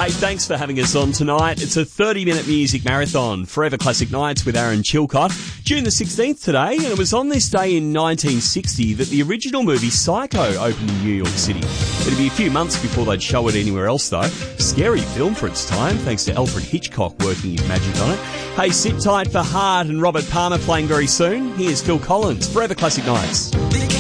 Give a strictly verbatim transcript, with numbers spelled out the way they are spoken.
Hey, thanks for having us on tonight. It's a thirty-minute music marathon, Forever Classic Nights with Aaron Chilcott. June the sixteenth today, and it was on this day in nineteen sixty that the original movie Psycho opened in New York City. It'd be a few months before they'd show it anywhere else, though. Scary film for its time, thanks to Alfred Hitchcock working his magic on it. Hey, sit tight for Hart and Robert Palmer playing very soon. Here's Phil Collins, Forever Classic Nights.